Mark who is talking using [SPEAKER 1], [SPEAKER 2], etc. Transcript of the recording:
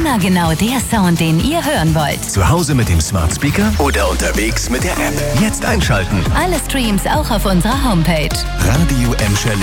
[SPEAKER 1] Immer genau der Sound, den ihr hören wollt.
[SPEAKER 2] Zu Hause mit dem Smart Speaker oder unterwegs mit der App. Jetzt einschalten.
[SPEAKER 1] Alle Streams auch auf unserer Homepage.
[SPEAKER 2] Radio Emscher